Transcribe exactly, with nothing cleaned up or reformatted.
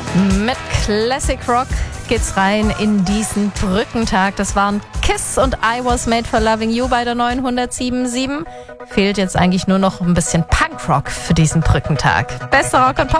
Mit Classic Rock geht's rein in diesen Brückentag. Das waren Kiss und I Was Made for Loving You bei der neunhundertsieben Komma sieben. Fehlt jetzt eigentlich nur noch ein bisschen Punkrock für diesen Brückentag. Bester Rock und Pop